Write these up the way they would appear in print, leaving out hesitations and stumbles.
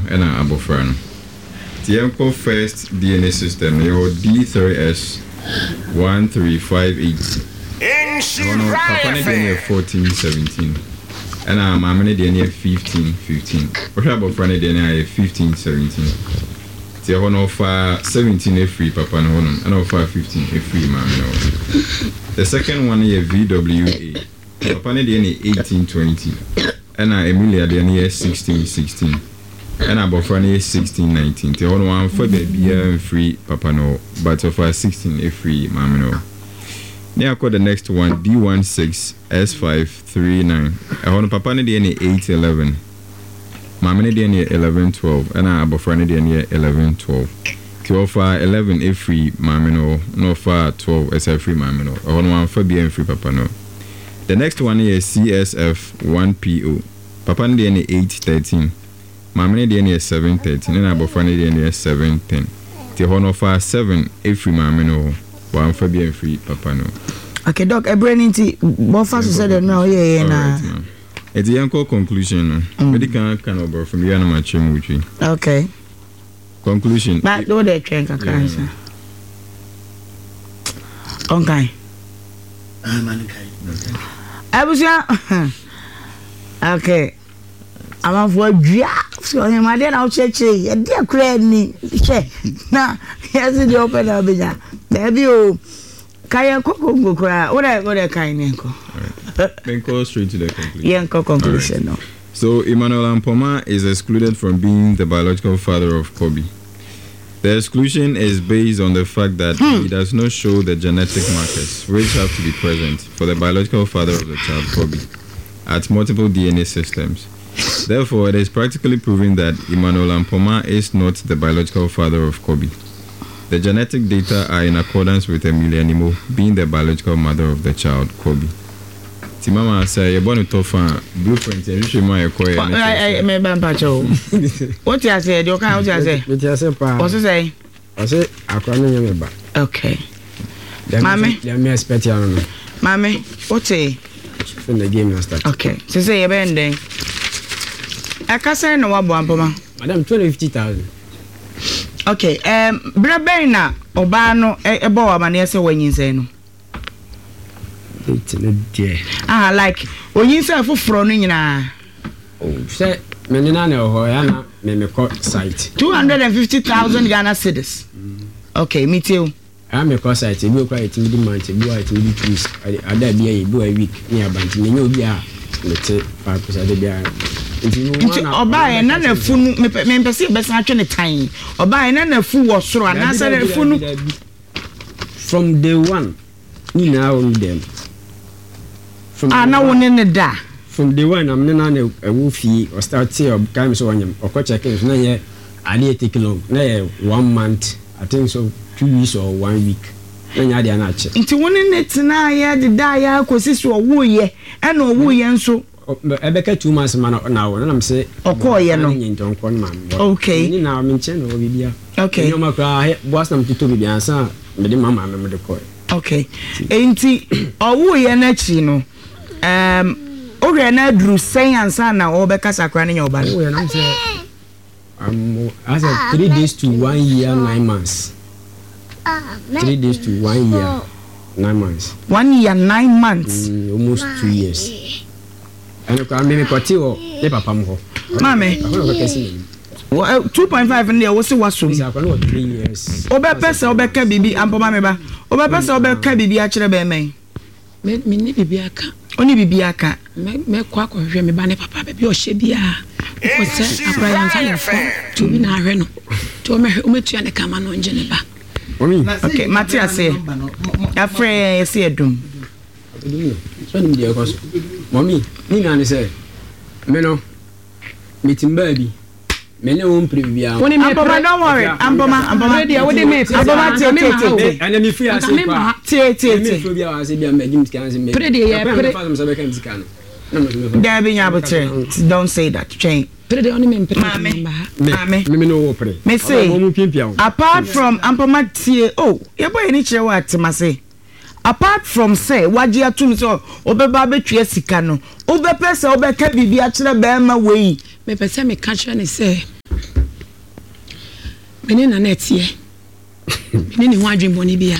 and abofra. The first DNA system, your D3S 1358. Papa ne DNA 1417. And mama ne DNA 1515. What about friend DNA 1517? The one of 17 free papa no one, and of 15 free mama. The second one is VWA. Papa ne DNA 1820. And Emilia DNA 1616. And about friend 1619. The one for baby free papa no, but of 16 free mama no. Now I call the next one D16S539. I want papa ne DNA 811. Mama ne DNA 1112. And I about friend DNA 1112. 12 11 a free mama no for 12 as a free mama no. I want one for being free papa no. The next one is CSF1PO. Papa ne DNA 813. Mama ne DNA 713. And I about friend DNA 710. The honor for 7 a free mama no. One for being free papa no. Okay, doc, I bring into what fast said no, yeah, nah. It's the uncle conclusion. Medical kind of from the animal chain. Okay. Conclusion. But do they train cancer? Okay. I was okay. I'm for draft. So my dear, I'll check. Dear, credit. Check. Now, here's the open up. There you. Kaya koko kura. What I kind nenko. Then go straight to the conclusion. Yeah, conclusion. No. So Emmanuel Ampoma is excluded from being the biological father of Kobe. The exclusion is based on the fact that he does not show the genetic markers which have to be present for the biological father of the child Kobe at multiple DNA systems. Therefore, it is practically proven that Emmanuel Ampoma is not the biological father of Kobe. The genetic data are in accordance with Emilia Nimo being the biological mother of the child, Kobe. Timama say you're born to find blueprint and you should my acquire. I may bampacho. What you say? You can't say. What you say? I say, I can't remember. Okay. Mammy, let me expect you. Mammy, what say? From the game last time. Okay. So say you're bending. I can't say no one, Madam 250,000. Okay, Brabena Obano ebo amane se wanyin say no. Like when you say foforo no nyina. Oh, say me na na ho ya na me ko site. 250,000 Ghana cedis. Okay, me too. I me ko site bi okwa etimi di month bi wa etimi di trees. Ada bi e bi a week ni abanti me nya obi a lete pa ko sa de bi a. Nti obae na na funu me pese be san atwe ne tan obae na na fu wo soro ana sa na funu from day one ni na on them from na woni ne da from day one am na na ewu fi or start say of time so wanyam okọ checking so na ye ali take long na ye 1 month I think so 2 weeks or 1 week na nya dia na ache nti woni ne tena ya de da ya kosisi owo ye e na owo ye nso Ebeka 2 months man now na am say okoye no okay ni na me nche no bibia okay no makra boss na mtito bibia ansa me de mama me de koy okay enti owo ye na chi no oge na dru sen ansa na obeka sakra ne nyoba no na am say as 3 days to 1 year 9 months 3 days to 1 year 9 months 1 year 9 months almost 2 years. And I mean, Cotio, the papa mo. Mammy, 2.5 and there was a washroom. 3 years. Oba pesa obeka bibi ampoma meba. Oba pesa obeka bibi achire be me. Me ni bibi aka. Oni bibi aka. Me kwa hwe me ba ne papa be o hye bia. O se akra yan fa le fo. To bi na hwe no. To me hwe o metua ne kama no nje ne ba. Okay, Matthias say. Afre say edum. So ni dey cause mommy ni na say me no meeting baby me ne won previa Ampoma don't worry Ampoma dey we dey me Ampoma tie and me free as me tie me free bia was bia me give me me pre dey ya pre fa so be kan sikano there be nyabotre don't say that change pre dey only me pre me no wo pre me say apart from Ampoma tie oh ye boy ni kire wa atemase apart from say waji atum so obeba betwe sika no obepesa obeka bibia kire be ma wei me pese me ka kire ne say mene na netie mene ni ho adwenboni bia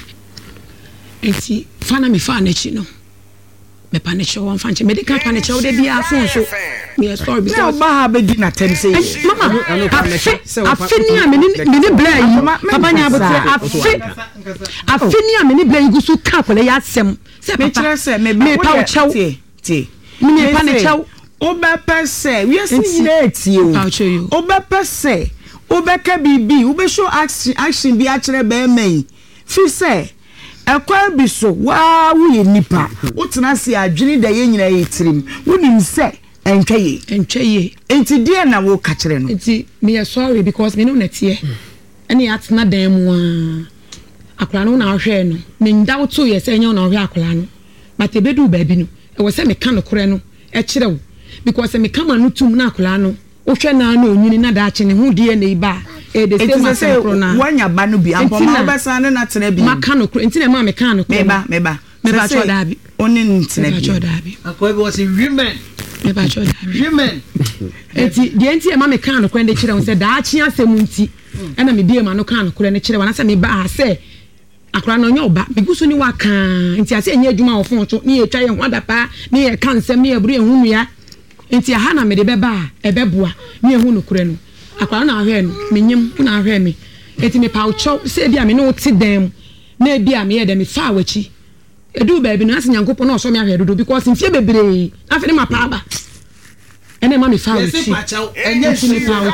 enti fana me fa na chi no me pa ne chewo fanche medical pa ne chewo de bia phone so me sorry because ba ha be di na tem say mama afini a mene blay papa nya abotre afini a mene blay gusu ka kwale ya asem se papa me pa wo chewo me pa ne chewo obepe se we see late you obepe se obeka bibi obe show action bi a kire be mai fi se ekwa bi so wa wo ye nipa utena se adwene da ye nyina ye tirim wonim se entwaye enti die na wo ka kire no enti me sorry because me no na tie ene atena dan mu akura no na ahwe no me ndawo to ye se enye na ahwe akura no matebedu baabi no e wo se me ka no kore no e kire wo because me kama no tum na akura no wo hwe na na onyini na da ache ne hu die na iba e de se ma wanya ba no bi ampo ma besa ne na tena bi maka no kure enti na ma me ka no kure meba choda bi oni ntena bi choda bi akoy bi was women meba choda bi women enti de enti e ma me ka no kure de kire won se da ache asem nti e na me bie ma no ka no kure ne kire wana se me ba se akura no nya oba biguso ni waka enti ase enye adwuma wo fon so ni e twa ye ho adapa ni e ka nsem ni e buru ehunu ya enti aha na me de beba ebeboa ni ehunu no kure no akura na ahwe no menyim na ahwe me enti me pa ucho se bia me no ti dem na bia me ye dem fa wachi edu ba bi no ase nyankopon na so me ahwe dodo because mfie bebre afene mapa aba ene ma me fa wachi enye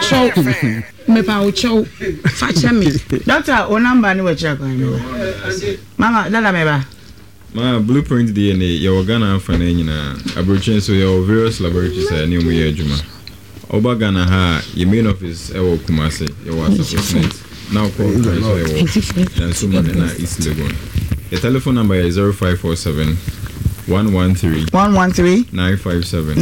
me pa ucho fa chame doctor o number ni we check on mama dada me ba ma Blueprint DNA your Ghana afana nyina abrochen so your various laboratories ani omo ye adwuma oba Ghana ha your main office e wo Kumasi your associate now call so e wo so man na East Legon the telephone number is 0547 113 957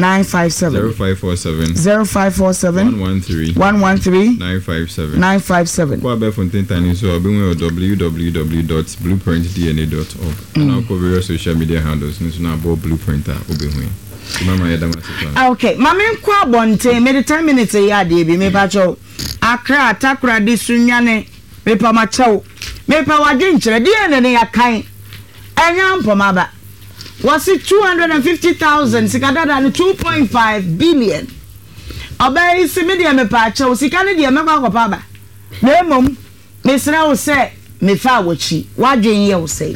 0547 113 957 kwa be fonten tani so obi we www.blueprintdna.org and our various social media handles no na bo Blueprint obi hu mama ya dama sifa okay mama kwa bonte me 10 minutes ya de bi me pa cho akra atakra de sunyane me pa ma cho me pa wade nkyere de ne ya kan enya mpoma ba was it 250,000 sikadada no 2.5 billion obey si media me pa cha sikane de me kwa pa ba na mom me sra wo se me fa wochi wadwen ye wo se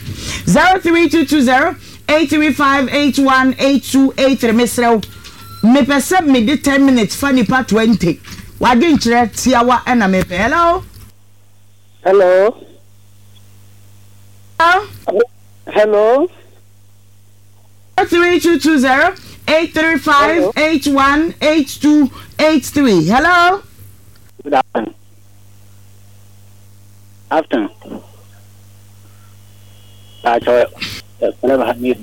03220-835-818283 me sra wo me pese me de 10 minutes for nipa 20 wadwen kire tiawa na me pe hello 3220835818283 hello good afternoon never had me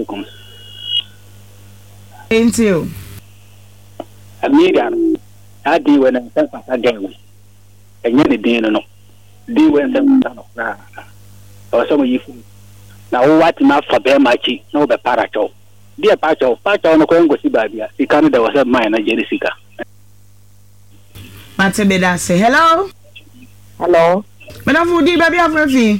thank you amiga I do when I'm sense again and you didn't know do when some or some of you now what enough for them machi no be paracho dear pacho no going go see babia the Canada was a mine Jessica Matebeda say hello madam Fudi baby afrefi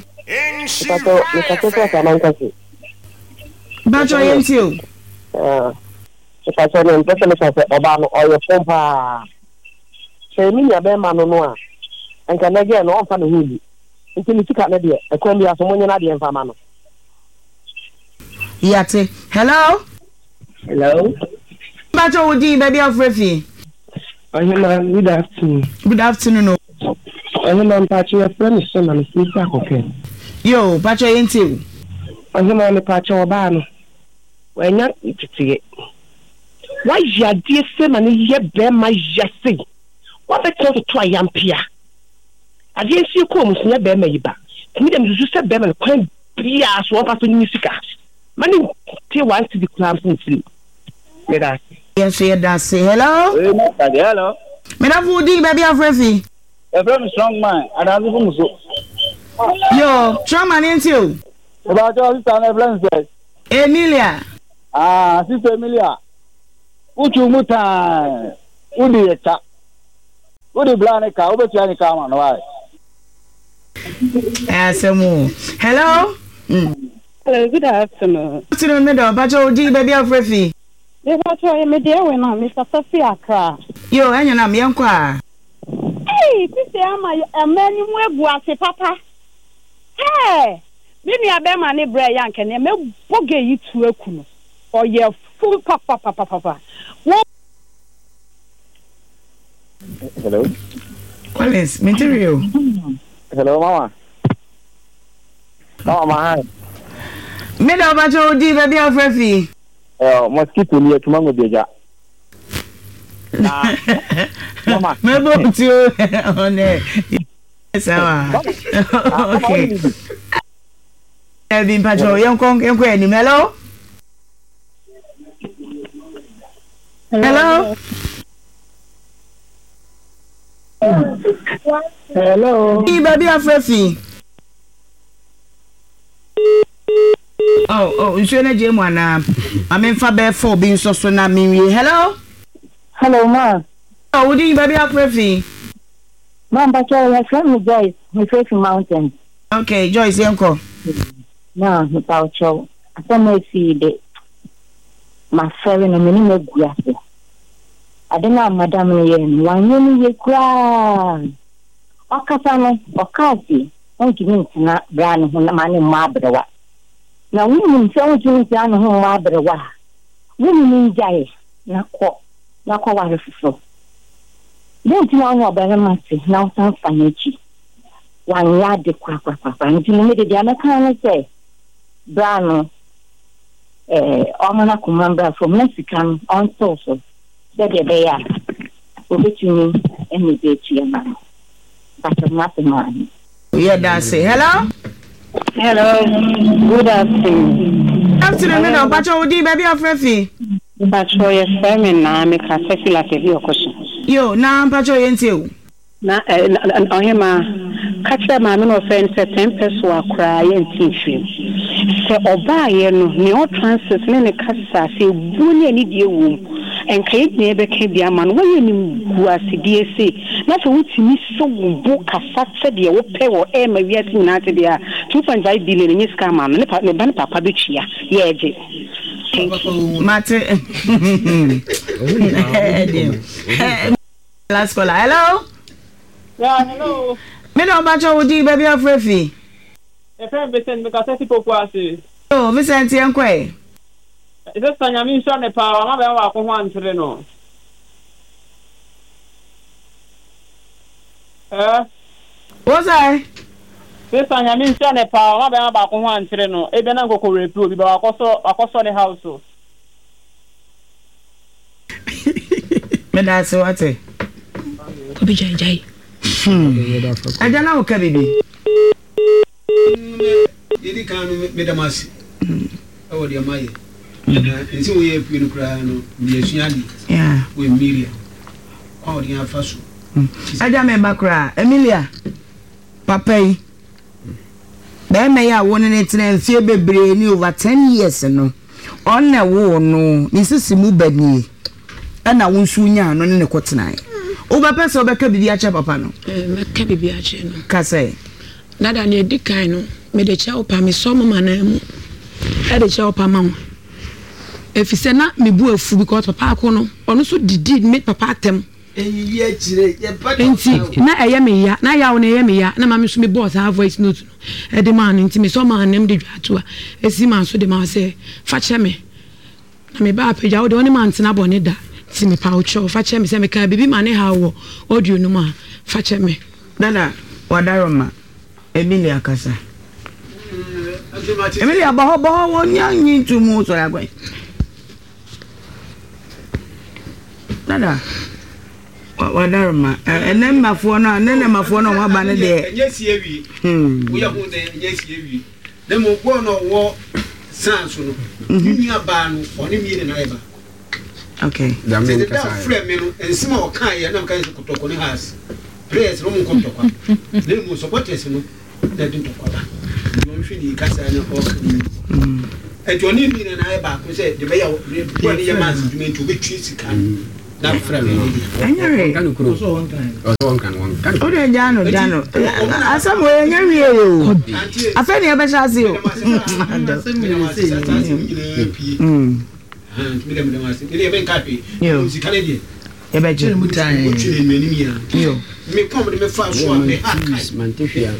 Bacho yentio pacho no person say oba no oyo pompa say mi ya be ma no no a enka na ge no on fa no huli nti ni sika na de ekwan bia so monye na de mfa ma no yate hello Bacho Udi baby afrefi good afternoon no man pacho your friend is son and sister okay yo Bacho yentio man pacho oba no wanya titiye why ya die se man ye be ma yase what be to ayampia ade si ko mu se be ma yiba mi dem su se be ma kwan bia so pa so ni sika mani ti want to the clamp nti me da yes that say hello me na Fudi baby afrefi a very strong man and I'm going to yo strong man yentio about your sister friends Emilia sister Emilia uchu muta udi eta Udi blane ka ube tiani kama no why. Asemu. Hello? Hello, good afternoon. What's in the middle? Bacho di baby of Refi. Yes, Bacho, me dear when I'm Mr. Sophia Accra. Yo, and your name, Yankwa. Hey, this is a man who was a papa. Hey, maybe I bear my neighbor Yank and I may bogey you to a kuno. Or your full papa. Hello? Collins, material. Hello, Mama. Oh, my. Middle Bacho di baby of Refi. Mosquito near to Mango Beja. Mama. Maybe to on there. Okay. I've been Pacho, young Kong, and Granny Mellow. Hello? Hello. Baby of Refi. Oh, you shouldn't Jim one. I'm in Faber for being so soon. I mean, hello? Hello, ma. Oh, would you baby up Refi? Ma'am, but I from Joyce, my favorite mountain. Okay, Joyce, Yanko. No, without you. I don't see the my friend and many glasses. I don't know, Madame Yen, one year cry. Okasano, Okasi, don't give me to brand when the man in Mabra. Now, women so to down home Mabra. Women in Jay, not what was so. Don't you know about a massive now some funny. 1 yard the quack, and you made the other kind of say, Brano, Omana Kumambra from Mexican on social. That they are. Will bet you any day to your man. But I'm not the man. Yeah, that's it. Hello? Hello, good afternoon. Afternoon, no, Pacho, would you baby of Refi? Pacho, yes, feminine, I make a sexy like a real question. Yo, now Pacho, ain't you? Na ohima kacha ma me no offense 10 peso akra ye ntinfim se oba ye no ne o transit ne kasa se buni ani die wom enka ye ne be ka bia ma no ye nim guasidie se na so wutimi so bu kasa se de wo pe wo e ma wiase nyina te dia 2.5 billion ni ska ma no ne ban papa be twia ye eje Mate. Last caller. Hello? Yeah, hello. Me no Bacho would you baby of Refi? A friend Vincent because I people quasi. Oh, Vincent Yankwe. Is this time I mean, son, a power, I'm about one to know. What's I? This time I mean, son, a power, I'm about one to know. Even I go to reprove, but I also the house. Me that's what I Kobi Jai. I don't know, Kabibi. Did can Medamasi? Oh, dear, my. And so we have been crying, yeah, with Miriam. Oh, dear, Fasu. I don't remember, Emilia. Papa. Then may I want it and fear baby over 10 years no. On the war, no, Mrs. Mubeni. And I won't soon yarn on the court tonight. Over person Becca be a papa no. Meka bibi ache no. Kase. Nada ne di kan no, me de cha opa me so mama na mu. E de cha opa ma. Efise na me bu afu because papa ko no, ono so didi me papa atem. Enyi ye chire, ye papa. Enti na eye me ya, na ya wo na eye me ya, na ma me so me boss ha voice note no. E de man enti me so ma nem de dwato a. Esi man so de ma say, fa che me. Na me ba apagya wo de oni man tena bone da. Si me paucho fa che me se me ka bibi mane ha wo audio no ma fa che me Dada wadaroma Emilia kasa Emilia baho wonya nyintu mu so ya gwe Dada wadaroma enem mafo no nene mafo no wa ba ne de yes yewi we ya hu de yes yewi dem ogbo no wo sanso no bibi aba no oni mi na eba. Okay. The friend me and small kind and kind of kotoko has. Prayers no kotoko. They mo support us no. They didn't talk about. You feel kasa na o. E Johnny mi na e ba ko say the way when your man to me to be treat kan. that friend Anyare kan kuro so one kan o de jano asam we nyare o afa ne be sha se o e be je yo me come me fa so me hakai man tefia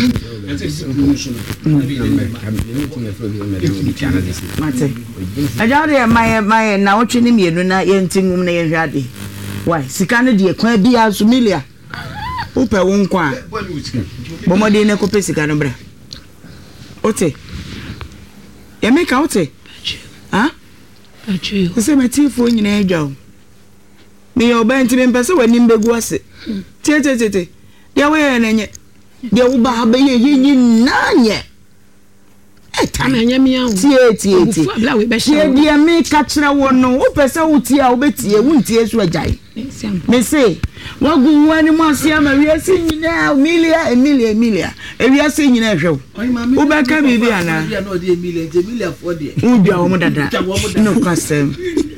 mate ajade my na otwe ni mienu na yentingum na yehwade why sika ne de kwan bia so milia upe wo nkwa bomode ne kope sika no bra ote yemeka ote ha achu se matifo nyina adwa me obenti me mpese wani mbegu ase tie dia we na nye dia wo ba ba ye nanye amanya mi awu tie dia me ka kire wo no wo pese wo tie a wo betie wo ntie so agyae me se wagu wani mo ase ama wiase nyina Emilia ewiase nyina hwew wo ba ka bibi ana Emilia for de wo dwa wo dada no kasem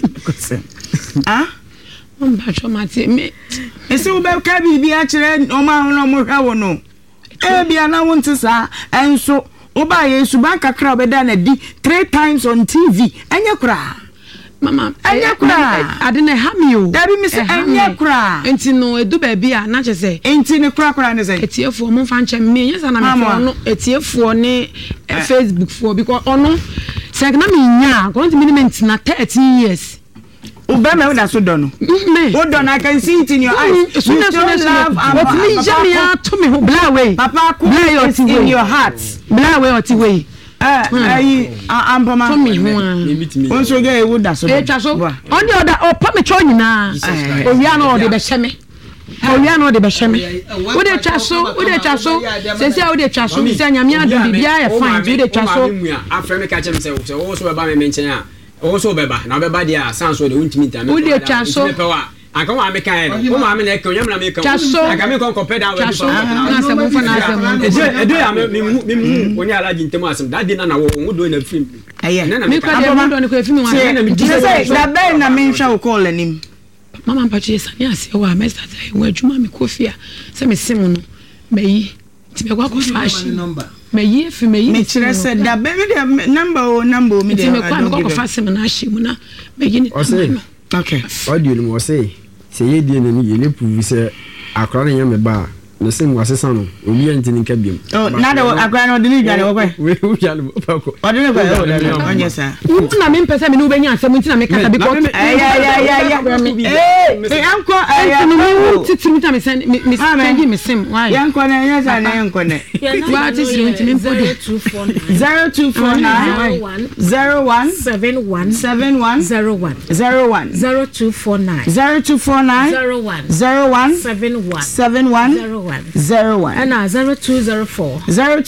ah mbacho mate me ese wo be ka bibi a kire o ma ho no mo hwa wo no e bia na wo ntisa enso wo ba yesu ba kakra obeda na di 3 times on TV anya kura mama anya kura ade na ha mi o dabi mi se anya kura enti no edu ba bia na chese enti ne kura ne se etiefuo mo fa nche me yesa na me fo no etiefuo ne Facebook for because ono se na me nya go minimum na 13 years Ubeme uda so dono. Udon I can see it in your eyes. You don't love what me jamia to me bla way. Papa is in your heart. Bla way oti way. Ampama. To me ho. Onso ge uda so. E twa so. On the other o pa me cho nyina. O wi ana o de be hye Oya no de be hye wo de twa so se se wo de twa so se nyame adu bibia e fine wo de twa so afre me ka chem se wo so be ba me nchen a wo so be ba na be ba dia sanso de untimi ntam wo de twa so aka wa me kan wo ma me na ka nyam na me kan aka me kon compare that way so na se mo fa na se mo edo ya me oni alaji ntemu asem that day na wo do na film aye me ka de mo do ne ko film wa na me say da be na me hwa wo call anim mama mpachi sani ase wa message wa adwuma me kofia se me sim no meyi ti me kwa ko fashion meyi efi meyi me kire se da be me number me de ti me kwa ko fashion na ahye na meyi ni okay audio no say ye die na ni ye le prove se akra na yame ba na sim wa sesa no obi antini nka biem na da akra na odini dwane wo kwe we yale pa ko odini kwe onye sa na me mpesa me no benya asem ntina me kasa because yanko titimita me send me send me sim why yanko na yesa na yanko ne wa ti si ntimi mpodi 0249 01 71 01 0249 01 71 01 and 0204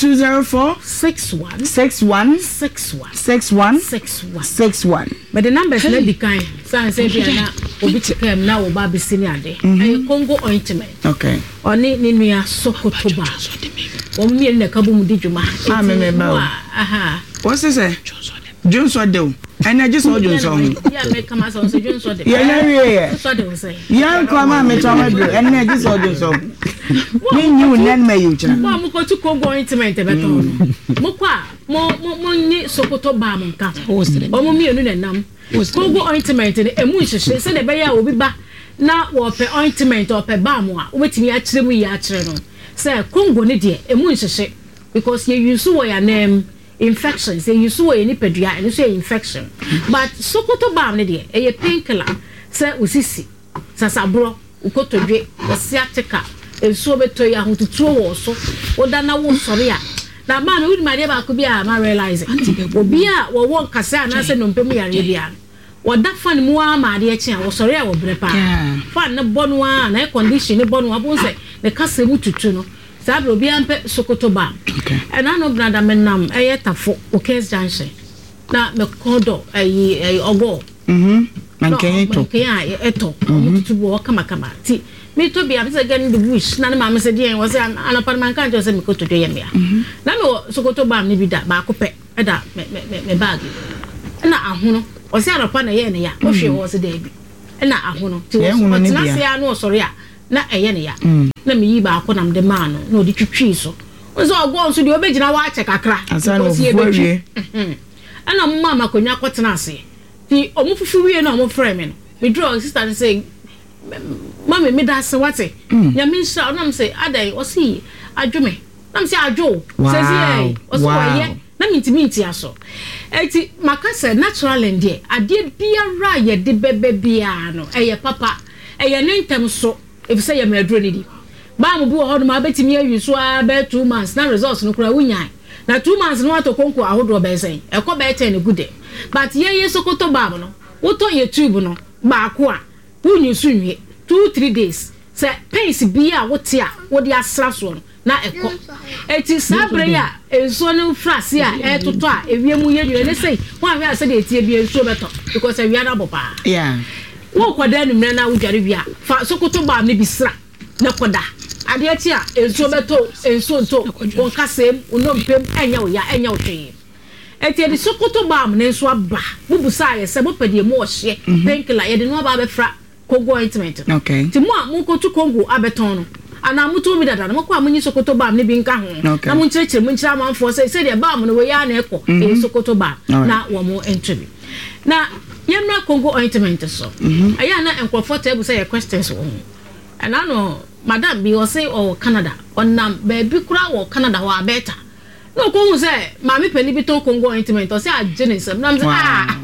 61 but the numbers let be kind so say be na obi tikem na wo ba bisini ade Congo ointment okay oni ninu ya sokotoba o mi na kabu mu dijuma aha what's this say Johnson do and I just saw Johnson yeah make come as so Johnson de yeah so de say yeah come on me tell me and I just saw Johnson me you nen me you cha mo ko to Congo ointment e beto mo kwa mo ni sokoto ba mo nka o mo mi enu na nam Congo ointment e emu nhihye se de be ya obi ba na wo pe ointment o pe ba mo a wo betimi a kire mu ya kire no se Congo ne de emu nhihye because you use wo ya name infections they use wo ni pedua and so infection but sokoto ba ne de e painkiller se usisi sasabro ukotodwe osiatica enso beto ya hututuo wo so oda na wo sori a na ma me wudi ma de ba ko bi a ma realize obi a wo won kasa na se no mpem yare bia oda fan mu a ma de echi a wo sori a wo brepa fan ne bonu a na condition ne bonu abun se ne kasa mu tutu no sabro bi ampe sokoto ba and I know brother menam tafo okes junction na me kodo ogo manke to eto to bo kama ti me to be am say get in the bush na ma me say dey was an apartment kan just say me ko to dey ya na me sokoto ba me bi da ba ko pe da me bag na ahuno o say arapa na ye ne ya o hwe wo se dey bi na ahono ti na se ya no sori a na eye ne ya na me yi ba akonam de ma no na odi twitwi so so ogwo nso de obegina wa ache kakra asano fuwe ana mama konya kwotena ase ti omufufu wie na omufrɛ me no me draw sister say mama me da se wate ya me nsa na me say adai o si adwome na me say adwo say say o so waye na minti aso eti makase natural and there ade biara ye de bebe bia no eye papa eye nentem so if say ye maduro ni di ba mo bu ho no ma betimi awi so a be 2 months na results no kura wunya na 2 months no ato konko ahodo be sen e ko be 10 good but ye sokoto ba no woto ye tube no ba ko a wunyu sunwie 2-3 days say pains bia wote a wodi asra so no na eko eti sabre ya enso ne frase a etoto a ewiemu ye dwe ne sei wan wi ase de etie bi enso beto because ewia na bopa yeah wo kwada nu mena na wudware wi a fa sokoto ba ne bisra na koda ade ati a enso beto enso nto on kasem onompem enya wo ya enya wo twe eti de sokoto ba ne enso aba bubusa ye se bopede mo ohye penkila ye de no ba be fra Congo ointment okay ti mo a mo ko tu Congo abeton no ana muto mi dada mo kwa munyi sokoto bam ne bi nka ho na mun chirechire mun chira manfo say de bam no we ya na eko e sokoto bam na wo mo entry na yemra Congo ointment so aya na enkrofo table say questions wo ana no madam bi o say o Canada onam ba bi kura wo Canada wa beta no ko hu say ma me pani bi to Congo ointment o say agenesem na say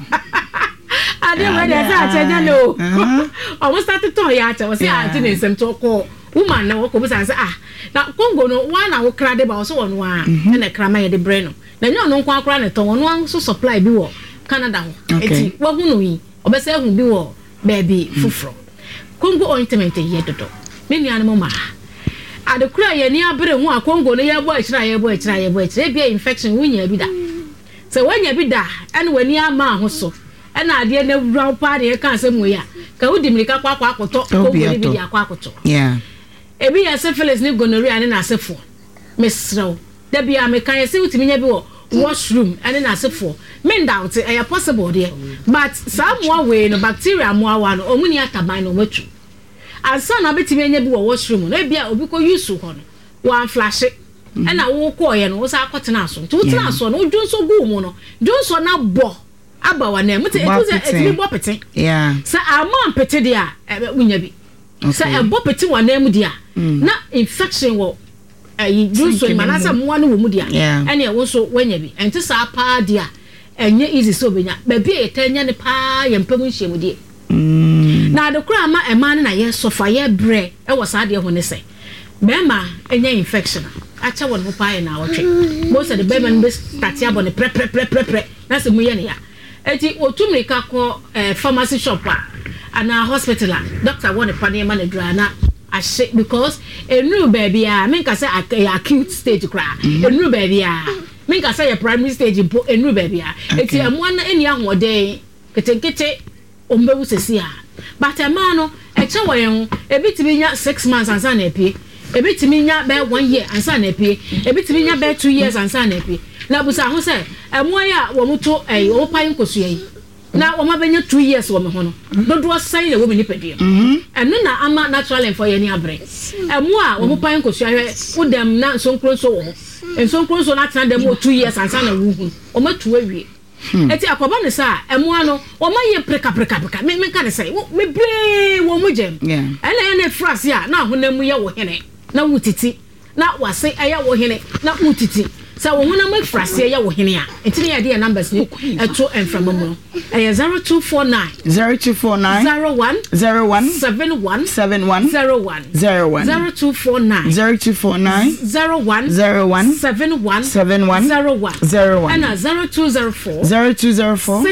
ade we dey say achenya no almost started to ya cha o say agenesem to ko woman na wako bisa say na Congo no one na wo kra de ba so wonu a na kra ma ye de bre no na nyo no kwa kra ne to wonu so supply bi wo Canada ho eti wo hu no yi obese hu bi wo baby fufro Congo ointment ye dodo me nua no ma ade kra ye ni abre hu a Congo no ye bo akira e bia infection wunya bi da se wanya bi da ene wani ama ho so ena ade na wura pa de kan se mu ya ka wudi mirika kwa akoto Congo ni bi ya kwa akoto yeah ebi ya syphilis ni gonorrhea ni na asefo mesrew da bia me kan yesi utimi nya bi wo washroom ani na asefo me doubt e possible there but some way no bacteria mo awa no omuni ataban no matu ansa na betimi nya bi wo washroom no bia obi ko use ho no one flash na wo ko ye no wo sa akotena so tu tena so no dwonso gu mu no dwonso na bo aba wa na mute etimi bo pete yeah sa amon pete dia wunya bi sa ebo pete wa na mu dia na infection wo dwonso manasa mo anu wo mu dia ene e wo so wanya bi enti sa pa dia enye easy so benya ba bi etanya ne pa ye mpam nhie mu die na de kura ma ema na ye sofa ye bre e wo sa de ho ne se bema enya infection acha won ho pa ye na wotwe most of the bema no be start ya bone pre na se mu ye ne ya eti otumrika ko pharmacy shop ana hospital doctor won pa ne ma na dura na ahye because enu baby a me nka say acute stage kra enu baby a me nka say primary stage enu baby a eti emu na eni ahode ketekete ombewu sesi a but ema no eche wo yen ebitimi nya 6 months ansa na epie ebitimi nya be 1 year ansa na epie ebitimi nya be 2 years ansa na epie na busa ho say emu ya wo muto wo pan kosu yi na wo mabenya 2 years wo me ho no dodo sai na wo me nipadua enu na ama natural and for ye ni abre emu a wo pan kosu ahwe udem na nsonkronso wo nsonkronso na tena dem 2 years ansa na wo hu o matu awie eti akoba ne sa emu ano wo maye preka me ka ne sai me bre wo mu gem ene frase a na honam ye wo hene na wutiti na wase aya wo hene na wutiti sa wo honam frase ye wo hene a enti ne ye de numbers ni eto enframamu 0249 01 71 01 0249 01 71 and 0204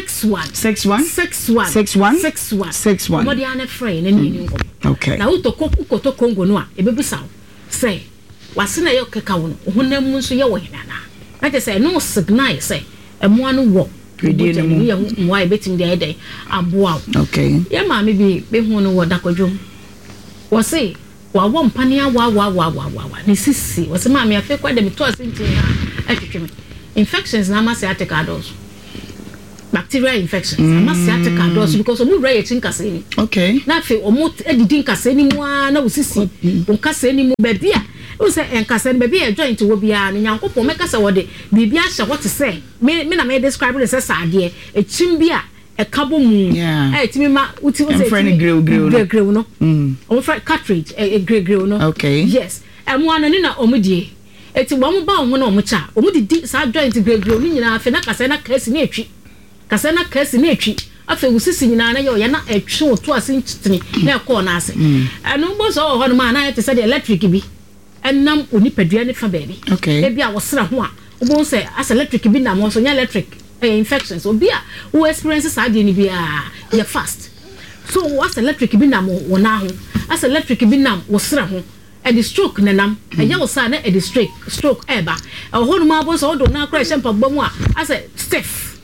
61 Modiana friend and okay now to koto Congo no a ebebusa say wasena ye keka wo no honam mu so ye wo hena na na say no signal say emu anu wo predi no ye mo ai betim dey dey aboa okay ye ma me bi be hu no wo dakodwom wo say wa wo mpane wa ne sisi wo say ma me afi kwa dem to asintin na atwetwe me infections na ma say ateka dos bacterial infections ama sciatica dose because omu wura yɛkyi nkasa ni okay na afei omu edidi nkasa ni mu a na osisi nkasa ni mu baabi a o sɛ nkasa ni baabi a joint wo bia no nyankopɔ mɛkasa wɔ de biribi ahyɛ what say me na me describe the sɛ saadeɛ ekyim bi a ɛkabo mu timi ma uti o sɛ friend grew no omu friend cartridge grew no okay yes ɛmo anani na omu die eti wɔn ba wɔn na wɔn kya wɔn didi saa joint grew ni nyinaa afei na kasa na kɛse na etwi kasa na kɛse na etwi afei wusisi nyinaa na yɛ na etwi oto ase ntini na ɛkɔɔ na ase ɛno bo so wɔ hɔ no ma na yɛ te sɛ de electric bi ɛnam onipadua ne fa baabi ebi a wɔsra ho a wɔn sɛ as electric bi na mo so nya electric infections obi a wo experience saa de ni bi a yɛ fast so was electric bi na mo wɔ na ho as electric bi na wɔsra ho the stroke nenam eya wo sa na the stroke eba ho no ma bo so do na kra hempa gbamu a as stiff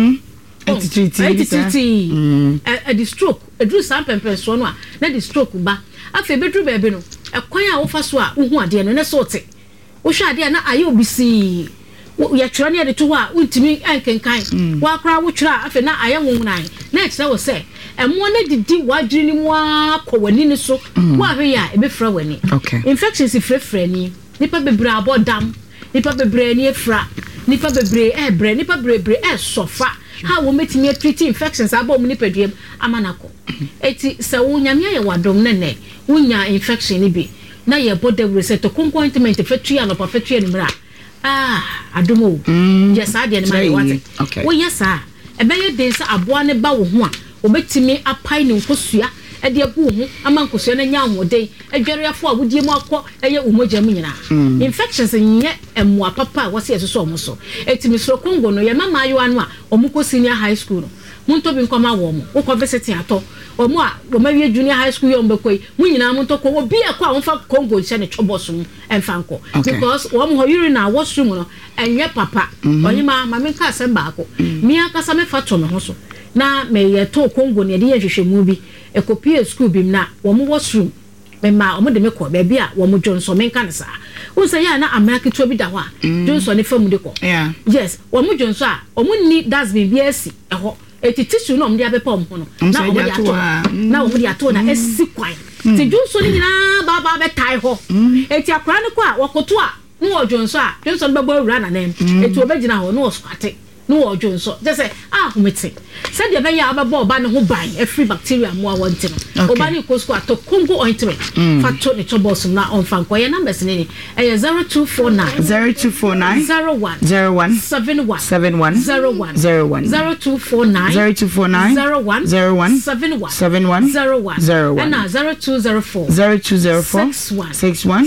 the stroke edru san pempen so no a na the stroke ba afi bedru bebe no ekwan a wo fa so a wo hu ade no ne so te wo hwa ade na aye obisi ya twira ne de to ho a untimi enkenkan wa kra wo twira afi na aye nwunan na ekira wo se emo na didi wadiri ni mu akọ wani ni so wa hwe ya ebe fra wani infections frefre ni nipa bebre abodam nipa bebre ni efra nipa bebre ebre nipa bebre sofa ha wo metimi treat infections aba mu nipa duem amanako eti se wo nyame ye wadom ne wonya infection ni bi na ye body reset ointment fetua no fetua ni mra adomo yes ade ni ma wate wo yesa ebe ye den se aboa ne ba wo ho a obetimi apai ne nkosua ede agu ho ama nkosua na nya ahode adwareafo a wodie mu akọ eye umogya mu nyina infections nye emwa papa wose yeso omo so etimi soro Congo no ye mama ayo anu a omuko senior high school no munto bi nkoma wo mo wo university ato omo a wo mawie junior high school yo mbekoi mu nyina munto ko obi akọ a wonfa Congo nche ne chobosum enfanko because wo mo urina washroom no enye papa onyima mame ka semba akọ mi akasa me fa to me ho so na me ye to Congo ne de ye hwehwemu bi ekopie school bi na wo mo washroom me ma wo mo de me ko ba bi a wo mo Johnson me kan sa wo say ya na amaki to bi da ho a Johnson ne famu de ko yes wo mo Johnson a wo mo ni dustbin bi asi eho eti tissue no mo de abepa mo no na wo mo de ato na wo mo de ato na esi kwan ti Johnson ni na ba be tai ho eti akra ne ko a wo koto a no wo Johnson be bo wura na nem eti obegina ho no wo squat no Johnson just say humete said the be ya ababo ba ne ho ban free bacteria mo awonte no oba ne kosko ato Congo ointment fato ne chobos na on fan ko ye numbers ne 0249 01 71 01 0249 01 and 0204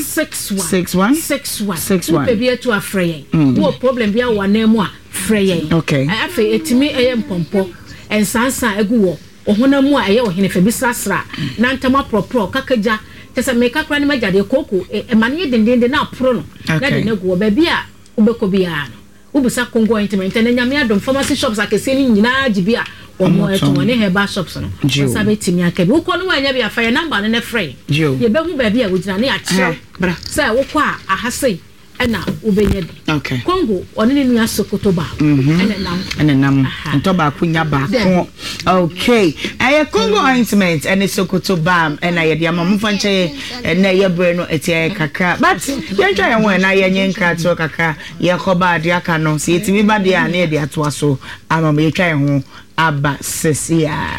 61 baby to afraid wo problem bia wa na mu a freye afa etimi mpompo ensansa egu wo ohonamu a eye ohene fa bisasra na ntama propro kakaja tesa meka kra ne magade koko emane dendende na apro no na de nego wo ba bia ubeko bia no ubusa Congo ointment na nyame adom pharmacy shops akese ni nyina gibia omo eto ne herbal shops no sabe timi akabi uko no anya bia fa ye number no ne frey ye be hu ba bia wogina ne ya kire bra say wo kwa ahasei ena ubenyedi Congo onene nua Sokoto ba ene nam nto ba kunya ba okay Congo ointment ene Sokoto ba ena ye de amamfa nche na ye bre no etie kakra but ye twa ye won na ye nyenka to kakra ye koba ade aka no se etimi ba de a na ye de ato aso amam ye twa ye ho aba sesia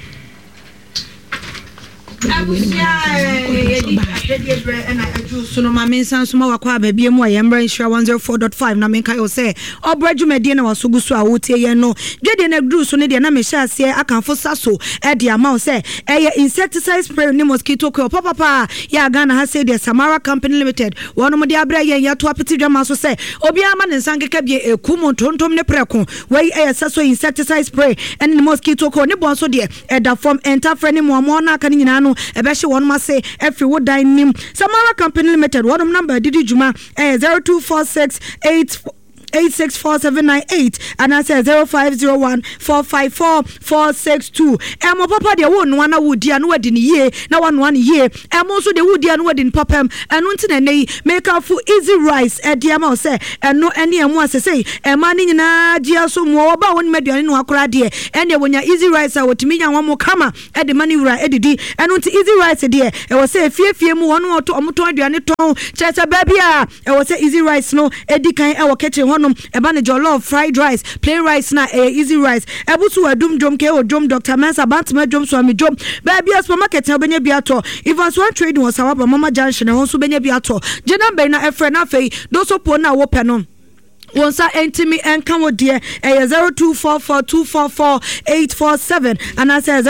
so no mama nsan so ma wakwa ba bia mu a yembra insure 104.5 na menka yo say obrajumedie na wasogu so a wotie ye no dwede na gru so ne de na me hya ase akanfo saso e de ama say eye insecticide spray ni mosquito ko papa ya Ghana ha say de Samara Company Limited wono mo de abra ye yato apeti dwama so say obi ama ne nsan keka bie ekumu tontom ne preko we eye saso insecticide spray and ni mosquito ko ne bon so de e da form enter freni mo na aka ni nyina no ebe hye won ma say every wood dine nim Samara Company Limited one number didi juma 0246 080864798 and I say 0501454462 emo papa de wo no na wodi anu wadi ni ye na wanu anu ye emo so de wodi anu wadi ni papam enu nti na nei make up for easy rice e de ama say eno ene emu asese ema ni nyina gia so mo oba woni meduane no akora de ene wonya easy rice a wotimi nya won kama e de mani wura e didi enu nti easy rice de e wo say fiefie mu wono omoto aduane ton chese baby a e wo say easy rice no e di kan e wo kitchen honom e ba ne jollof fried rice plain rice na easy rice ebusu adum jom ke o jom Dr. Mensa Bantama jom so ami jom baby a supermarket e benya bi ato even so trade was our mama junction e won so benya bi ato je number na e friend na fei do so po na wo pe no Wonsa entimi enkan de 0244244847 and I say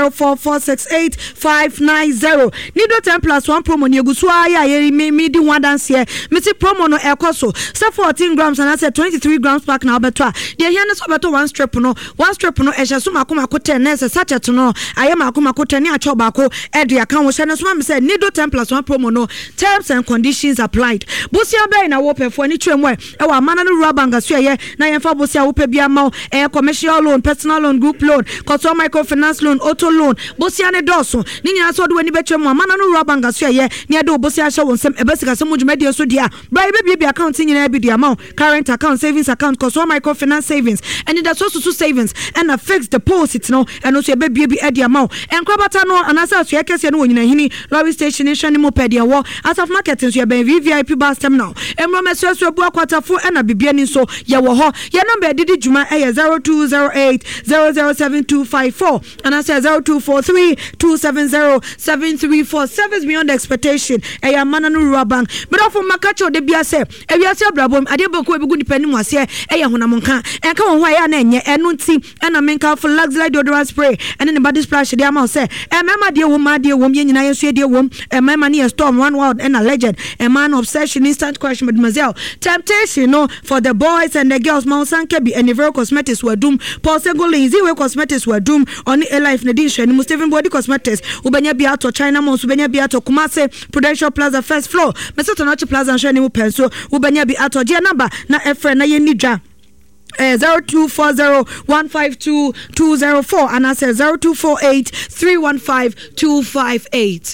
0204468590 nido 10+1 promo ni egusu aya ye me di one dance here me see promo no ekoso say 14 grams and I say 23 grams pack na obeto de here no so beto one strip no ehye so makoma 10 na say sachet no aye makoma 10 ni acho ba ko e de aka wo hye no so me say nido 10+1 promo no terms and conditions applied busia be na wo pefo ni twemu e wa no rubanga so ye na yemfa bosia wo pe bia ma commercial loan personal loan group loan consumer microfinance loan auto loan bosia ne doso ni nyina so do wani betwemu amana no rubanga so ye ne do bosia hye wonsem ebesika so mujumadi so dia bra be account nyina be dia ma current account savings account consumer microfinance savings and the so savings and a fixed deposit no and also be e dia ma enkrabata no anasa so ye kese no nyina hini lorry station nation ni mo pe dia wo as of market so ye ben VIP bus terminal emro meso so bu akwatafo and bibia ni so ye wo ho ye number didi juma 0208007254 and I say 0243270734 service beyond expectation e mana no rubank but of makacho de bia say e bia say brabom ade boko e bigu nipa ni mu ase e ye honam nka enka wo ho ya na enye enu nti na menka for luxury deodorant spray and the body splash de am say e mema de wo ma de wo ye nyina yesu de wo e mema ni storm one world and a legend a man obsession instant question mademoiselle temptation no for the boys and the girls Mount Sankebi and Nevero Cosmetics were doom Paul Segolin Ziwe Cosmetics were doom on a life Nadine and Steven Body Cosmetics Ubenya Biato China Mons Ubenya Biato Kumase Prudential Plaza first floor Mesoto Noche Plaza and Shani Mupenso Ubenya Biato dia number na efre na ye nija 0240152204 and I say 0248315258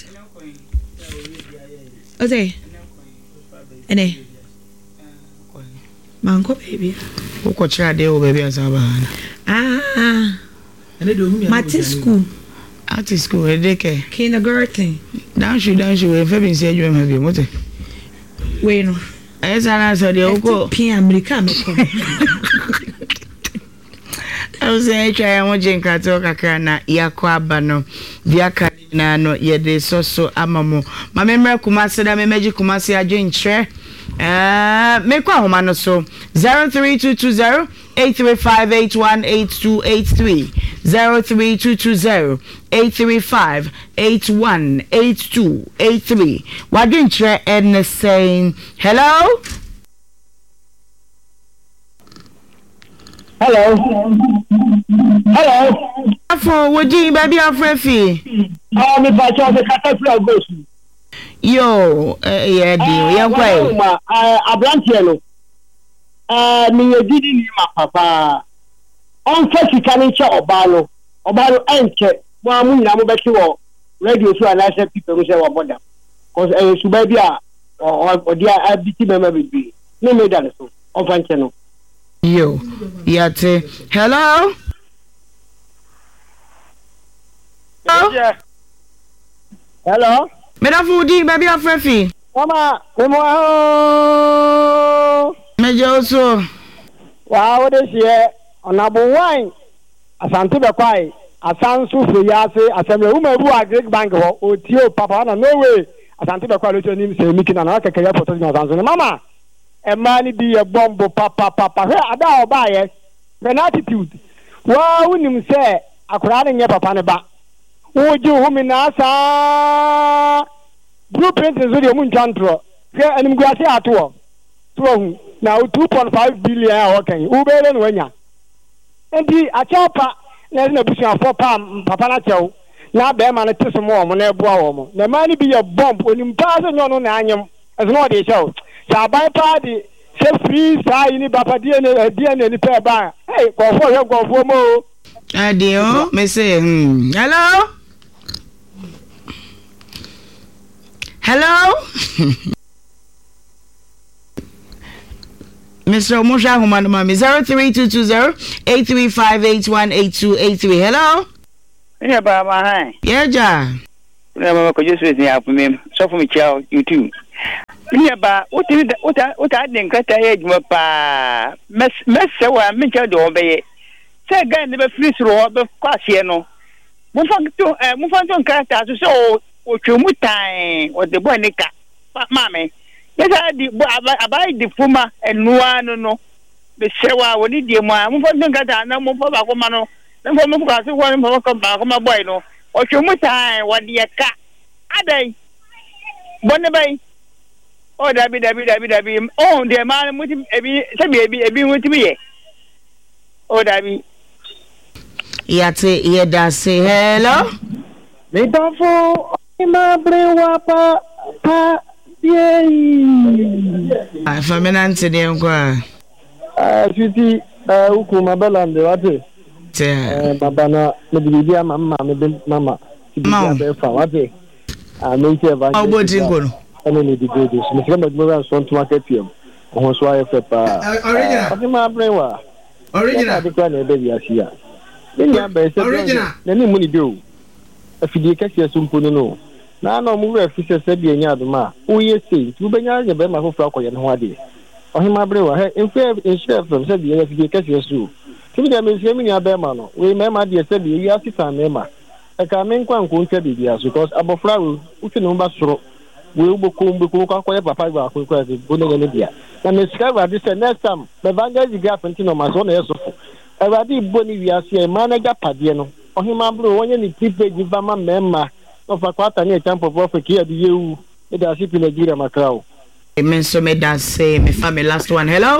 Ose ene Manko baby. Uko chade o baby asaba. Mati school. At school edeke. Kindergarten. Down she we fe bin say you me bi mote. We no. Esa na so de uko. Pin America me ko. I was say try won jenka to kakra na yakwa aba no. Viaka na no ye de so amamo. Ma memra Kumasi da memeji Kumasi adwentre. Make one woman so 03220-835-818283 03220-835-818283 Wadintre and saying hello. For would you baby afrefi? Oh, me ba cha me kata fla gosu. Yo, yeah, dear, yeah, Abrantier no. Me didi ni ma papa. On fait sikanincha obalo enche. Mo amu na mo beti wo radio so anase people say wo border. Cause suba bia o dia abiti mema bibi. Me that so. On fanche no. Yo, yate. Hello? Hello? Madam Foodi, baby afrefi. Mama, Mejo so. Wow, this year on Abu Wine. Asante Bekwai, Asansu Fuyase, Assembly Umebu Agric Bank or Tio Papa, no way. Asante Bekwai, little name say Mickey and Aka Kaya for Tanzania. Mama, a man be a bomb, Papa, Ada buy an attitude. Wow, when you say, a crowd in your papa. Would you Huminasa? Blueprint is with your moon chantro. And I'm going to say at all. Now 2.5 billion working. Uber and Wenya. And the Achapa, there's no pushing for Papa Nacho. Now, them and a tissue more, when they're born. The money be a bomb when you pass on your own annual as not a show. So I buy party, free saa yi ni papa die ne ni pe ba hey go mo adio me say hello Mr. Omusha Humanuma 03220835818283 hello yeah baba hi yeah ja na mama ko Jesu ni apumem so for me chao YouTube yeah ba what den kata ye djuma pa messe wa me cha do be say guy ne be free ro be kwase no mo fa to kata so o twemu tan o de bo nika mama yes I di abai di fuma enua no be sewa woni die mo a mo fa kata na mo fa ba ko ma no na mo ko ka se wo mo ko ba ko ma boy no o twemu tan wo de ka adai bonne bay oh dabi oh de man muti ebi muti biye oh dabi yate yeda say hello me dafo ma brewa pa ye faminante de nkwa fiti uku mabalande wate babana medibia mama mama be fa wate me che va obotinko no ni di good so me se ma gbe so nto market pm o so aye fe pa original ma brewa original de kwa na be bi asia ni ya be se original na ni mu ni bi o afidi ka sia so mpo no na na mu we fi se bi enya adoma o ye sei tu be nya be ma fofra koye no ade o he ma brewa he in chef from se bi ya afidi ka sia so tu de me se mi nya be ma no we me ma de se bi ya sita me ma e ka me nkwa nko ntwa bi ya so because abofra we uti no ba soro we ubokumbu kwa kwa papa gba kwa de bone ne bia na me sika this next time the vanguard gap ntino ma so na yesofo everybody boni wi ase manager pade no ohima bro wonye ni privilege vama memma no fa kwata ni champ of Africa ya di yewu e da sipi Nigeria makrao men so me da say me family last one hello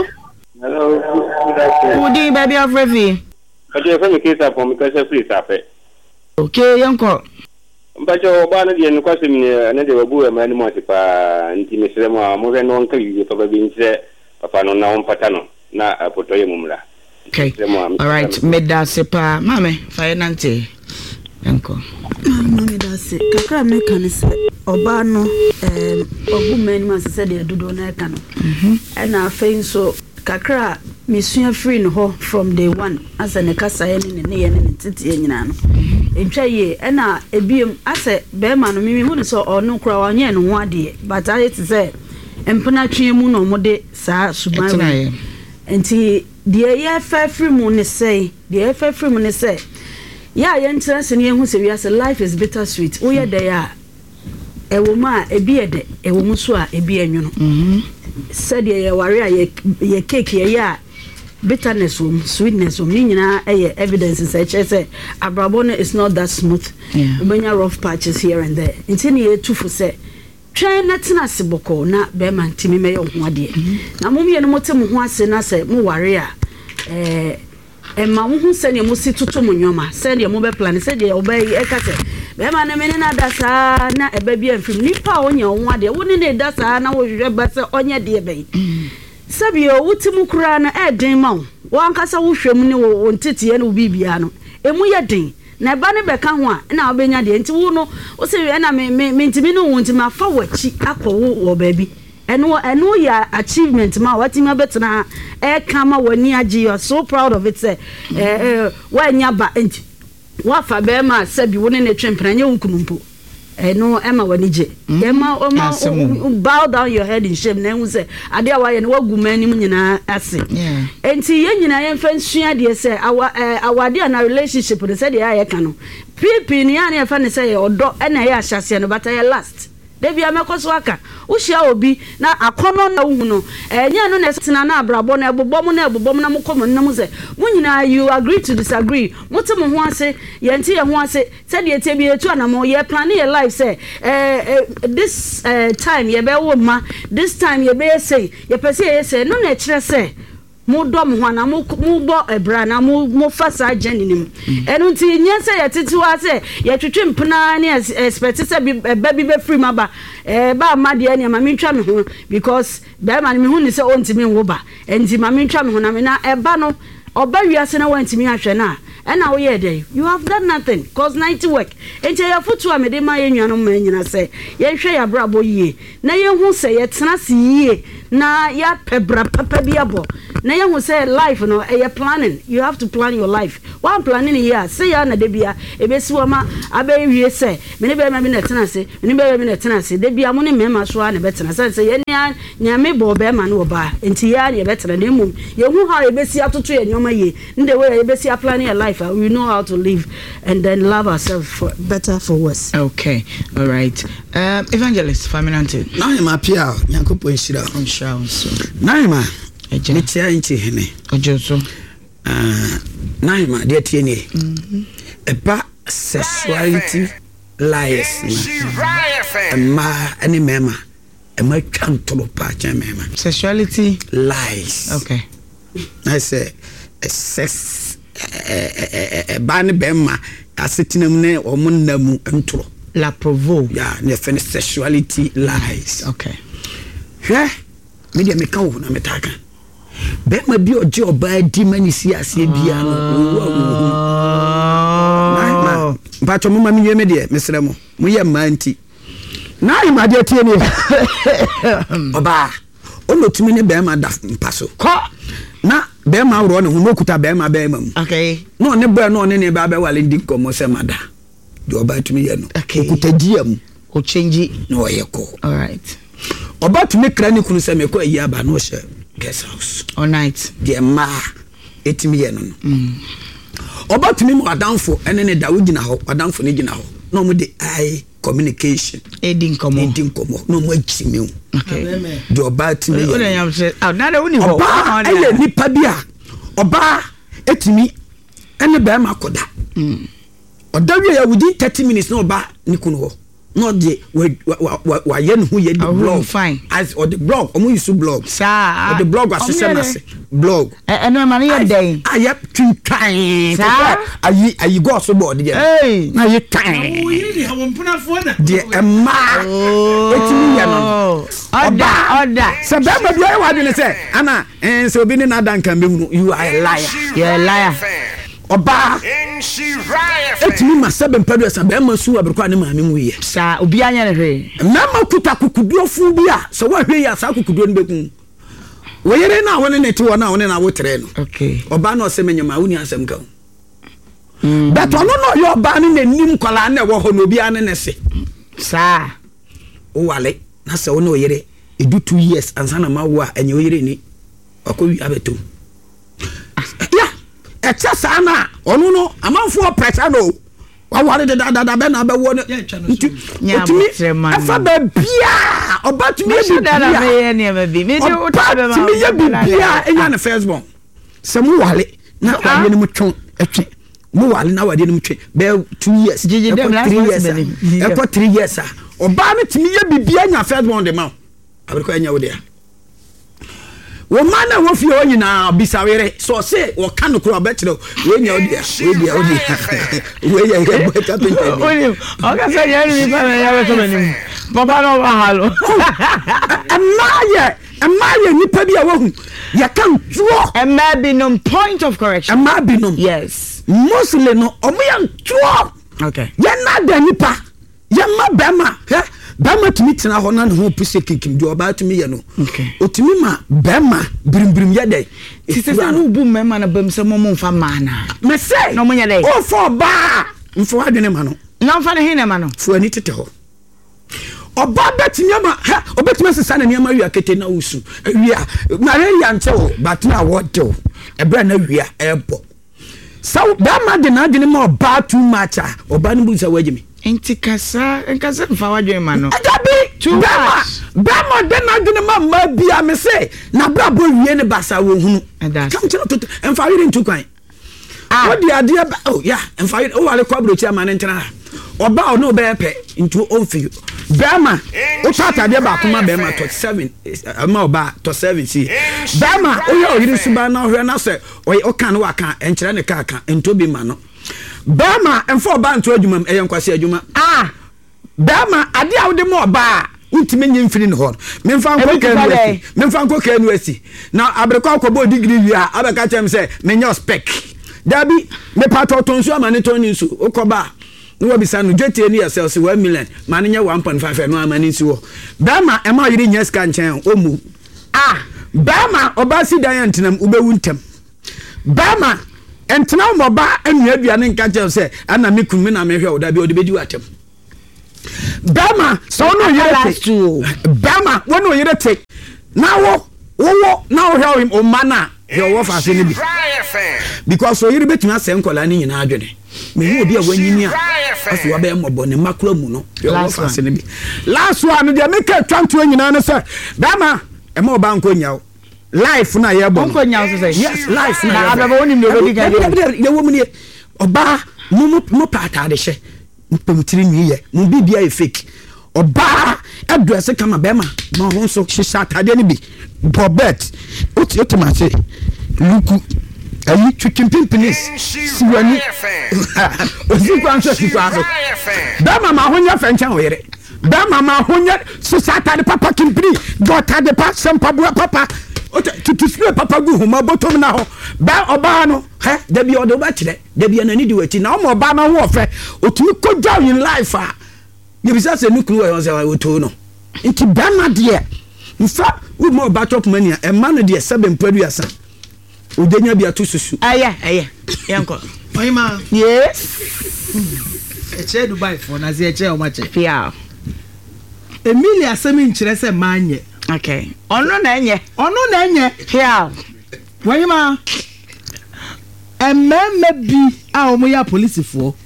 Good day baby of Revi okay for me case up for me cause free safe okay yanko Mbacho bana die no kwase mi na de wabu e mani mo tipa nti mesere mo mo ve no nka yi papa bi nse papa no na on pata no na apoto ye mumra okay all right meda sepa mame finance yanko mame da se kakra me kan se oba no ogu mani ma se de dodo na ka no na afei so kakra mesua free no ho from day one as an kasa ye ne titi ye nyina no entwa ye na ebiem ase be ma no mimi hu so ono kura wanye no ho ade but I to say empana twen mu no mode saa suban enti de ye fa free mu ne say ya ye ntrase ne hu se wi ase life is bittersweet wo ye de ya ewo ma ebi ede ewo mu so a ebi enwono said ye ware a ye cake ye ya bitterness sweetness ni nyina evidence say abrabone is not that smooth many rough patches here and there intini ye tufu say try na tina siboko na be man timi me yo ho ade na momie no motem ho ase na say mo ware a ma wo hu se ne mo si toto mo nyoma se ne mo be plan se de oba yi e ka se be ma na me ne na da sa na eba bi amfim nipa onya ho ade wo ne da sa na wo hwehwe ba se onya de be sabio wutimu kura na eden ma wo ankasa wo hwem ne wo ntete ne bibia no emu ye den na ba ne beka ho a na obenya de nti wo no wo se na me ntimi no wo ntimi afa wachi akwo wo ba bi eno ya achievement ma watimi abetena kama wani agi you are so proud of it say wanya ba enti wafa be ma sabi woni ne twempena nya unkunumpo eno ema wani je ema bow down your head in shame na hu say ade a waye ne wagu mani mu nyina ase enti ye nyina ye mfa nsua de say awade na relationship de say de ya ka no pipi ni ya na fa ne say odo na ye ahyase no but last Debi amekoso aka uhia obi na akono na hu no enya no na tena na abrabo na ebobom na mokomo na mu ze munyina you agree to disagree motem ho ase yenti ye ho ase se de etie bi etu anamo ye plan your life say this time ye be wo ma this time ye be say ye pese ye say no na kire say mo dom ho na mo bo ebra na mo fa sa agenda nim enu nti nye se ye titiwa se ye twetwe mpena ne expect se ba bi be free maba ba ma de ne ma mentwa me ho because ba ma me hu ni se ontimi wo ba enti ma mentwa me ho na me na eba no oba wiase na wantimi ahwe na and now you have done nothing cause 90 work enti ya futu a me de ma ye nnuano ma nyina se ye hwe ya brabo yie na ye hu se ye tena se yie na ya pebra papa bi abo na ye hu say life no you planning you have to plan your life one planning here say ya na de bia e be siwa ma abe wie say me ne be ma bi na tena se me ne be na tena se de bia mo ne me ma so a na be tena se ye nya me bo be ma no ba enti ya ne be tena na mum ye hu how e be si atoto ye nyoma ye nde we e be si planning your life we know how to live and then love ourselves for better for worse. Okay, all right. Evangelist Faminante. Now my pia nyankopo nshira. Naima metia nti hene ojoso naima de tie ne eba sexuality lies ma any mema ema twantolo pa cha mema sexuality lies. Okay, I say sex ban bema asetinam ne omunnamu ntoro la provo yeah ne fene sexuality lies. Okay, hwe media meka wo na metaka bema bi oje oba di manisi ase bia no na ba to mama mi yeme de mesere mo ye manti na ima de tie ne oba ono tumi ne bema da mpaso ko na bema woro ne hu nokuta bema mu okay no ne boy no ne ba wale ndi komo se mada de oba tumi ye no okuta diam o change no ye ko. All right, oba tumi kra ne kunu se me ko ayi aba no hye guest house all night de ma etimi ye no oba tumi mo adanfo ene ne da wugina ho adanfo ne gina ho no mo de eye communication edin komo no mo achimi o. Okay, de oba tumi ye o nyam se na de woni ho ele nipa bia oba etimi ene ba ma koda odawie ya wudi 30 minutes no oba ni kunu ho no de wa ye no ye the blog fine as or the blog omo use blog sa or the blog assessment blog no man ye dey ayep twin ayi go so board dey na ye twin o yi ni hawon puna fo na de emma etimi ye no order so be ma bia wa de ne say ana so obi ni na dan kan be hu you are a liar. You're a liar. Oba etimi ma sebe mpadu esa be ma su abrikwa ne maame mu ye sa obi anya ne hwe na ma kuta kukuduo fu bia so wa hwe ya sa kukuduo ne bekun wo yere na woni ne ti wo na woni na wo tere no. Okay, oba na oseme nyama woni asem ka but ono no yo oba ne nanim kwala na wo ho no obi ane ne se sa o wale na se woni o yere edu 2 years ansa na ma wo a enye o yere ni akowi abeto ya echa sana onu no amanfo pressure no wa ware de da be na be wo ntumi afa be bia obatumi bia enya na first born se mu wale na wa ne mu twon etwe mu wale na wa de mu twe be 2 years 3 years e ko 3 years oba me timi ye bibia nya first born de ma abriko enya wo de wo mana wo fi onyi na bisawere so se wo kan kro obetro we nya odi we ya ke beta to oni o ka se ya ni pa ya we so mani papa no ba halo amaye ni pa bia wo hu ya kan tuo amabinom point of correction amabinom yes mostly no omo tuo okay ya na da ni pa ya ma bema bema tumi tena ho na ne ho puse kinkim de oba tumi ye no okay otumi ma bema brim ye dey sisa no bu mema na bem se mo mfa mana me say no mo nya dey o for ba mfo adwene ma no na mfa ne hene ma no fo ani tete ho oba betimi ma obetimi sesa na niam awia kete na usu awia mare ya nte o but na what o ebra na awia ebo so bema de na adwene ma oba too much oba no bu sa wagimi enti kasa mfa wadwen ma no adabi bema de na adwene ma bia me say na brabo wie ne basa wo hunu kam tino to mfa wire ntu kwan what the idea oh yeah and fight oh ale kwabro chi amane ntena oba o no be pe into on fi bema o tata de ba kuma bema 37 ama oba to 7 see bema o ye o yiri suba na hwe na se o kan wa kan enkyere ne ka kan ento bi ma no bema enfo oba nto adwuma e yenkwase adwuma bema ade a wo de mo oba untime nye mfiri ne ho memfa nko kanu asi na abrekwa akobo degree wi a abeka chem se menyo spec dabi me pato tonsu amane toni nsu okoba no wabisa no jetie ni yourself 1 million mane nya 1.5 no amane nsi wo bema ema yiri nya ska nchen omu bema obasi dan ntenam ubewu ntem bema entena mo ba anu aduane nka chem se ana mekumi na mehwe wo dabi odibedi watem Bama so no yere Bama when no yere take now wo now help him o mana your work as ni bi because so yere betumi asem kola ni nyina adwene me hu obi a wanyini a aso wa be mobo ne makura mu no your work as ni bi last one dey make twanto nyina no say Bama e ma oba nko nyawo life na ye bo nko nyawo say yes life na ababa woni no be ga ye wo mu ni oba mu pata de hye mpemtiri nwiye mu bibia e fake oba address kama bema ma ho so hisa tade ne bi bobet otomase luku ayi twitwimpinis siwani osikwanso sikwanso bema ma ho nya fancha oyere bema ma ho nya hisa tade papa kimpiri dota de pa sampabu papa tutusue papa gu huma botom na ho ba oba no he da bi odo ba kire da bi anani di wati na o oba na ho ofe otumi koja in life a ye bisa se nukuru wa yonse wa oto no nti bana de nfa wo mo ba chop mani e ma no de sebe mpadu yasa odenya bi atosusu aye yanko oyima yes eche Dubai for na ze eche o ma che pia Emilia semi nkyere se manye okay ono na enye here wanyima emmemme bi a omo ya police fo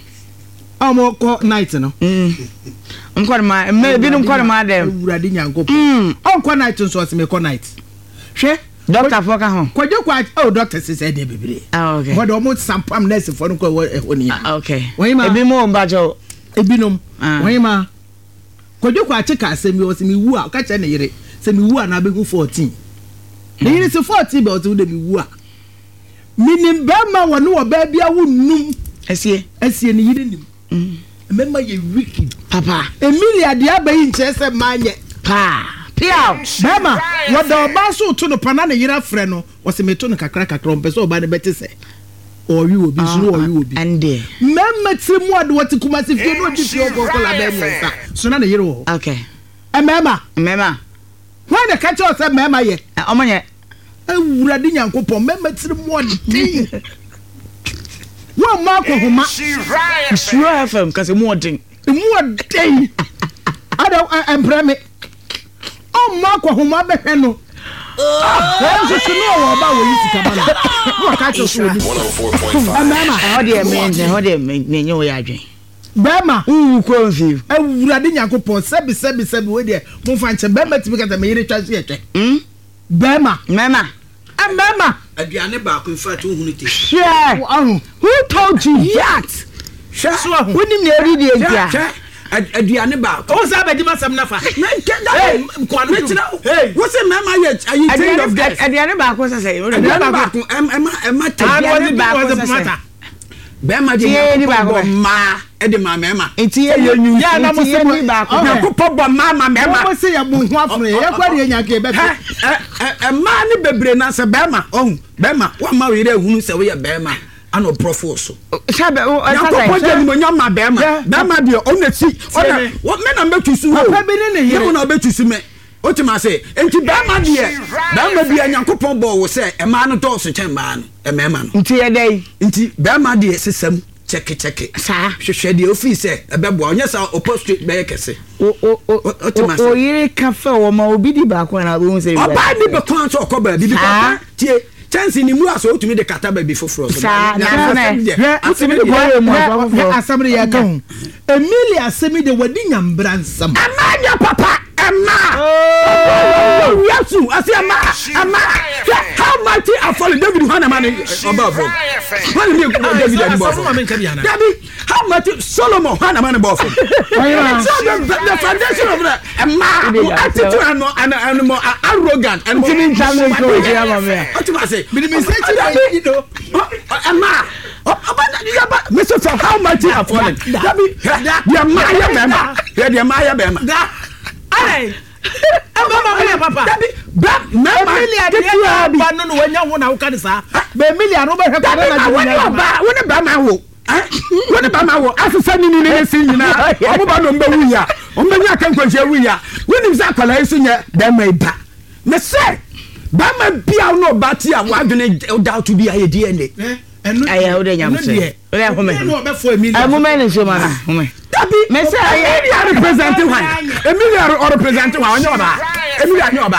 omo ko night no nkor ma emme bi no nkor ma dem urade nyankopɔ onko night so se me ko night hwe doctor fo ka ho kwaje kwa doctor se say dey bebre okay but omo sampam nurse fo no ko oni okay wanyima ebi mo mbajo ebinom wanyima kwaje kwa cheka asemi o se mi wu a ka che ne yire se mi wu a na be hu 14 ne yire se 14 be o se wu de mi wu a minim ba ma wonu wo ba bia wu num esie ne yire nim memma ye wicked papa Emilia dia ba yi nche se manye pa pia bema wodo ba so to no pana ne yire frɛ no wo se meto no kakra mpɛ so oba ne bete se owi obi so owi obi ande memma timu ade wote kuma se fie no di fie ogo kola ba nyensa so na ne yire wo okay mema when the catch us mema ye omonye awurade nyankopɔ memma timu ade wo ma ko homa sure FM cause mo den ada empreme o ma ko homa be hwe no so no wo ba wo yisi kabana wo ka cho so ni 104.5 how dey me nyo ya adwen bema ko mfi awurade nyankopɔ sebi we dey mo fa nche bema timi kata me yire twa so ye twe bema aduane ba ko fa to hunu te share who told you that share so who nim na read the idea aduane ba o sa be di masam na fa wo se mama ye ayi train of death aduane ba ko say aduane ba ko ema te aduane ba ko say bema je ni ba ko ma e de ma mema enti ye nyu ya na mo se ni ba ko na ko bo ma mema mo se ya mo hu afro ye kwa de nya ke be ma ni bebre na se bema bema wa ma we re hunu se we ye bema ano profoso shabe o ya ko je ni mo nya ma bema de o na si o me na betusu wo papa bi ni ye ko na betusu me o ti ma se enti bema bi Nyankopon bo wo se e ma no to so chen ba no e mema no enti ye dai enti bema de sesam check sa hwehwe de office e bebo onye sa opposite be kese o yire cafe wo ma obi di ba ko na bo se oba ni be ko so ko ba bi papa tie chance ni mu aso otumi de kata ba bi foforo so na utimi de boye mo asamre ya kan Emilia asemi de wadi nyambra nsam amanya papa emma asu asi ama how much afford David Hanamani above when you David David how much Solomon Hanamani above the foundation of the attitude and more arrogant and what do I say Mr. From how much you afford the Maya Bema Hey, papa. Mese Emilia representing one Emilia Nyoba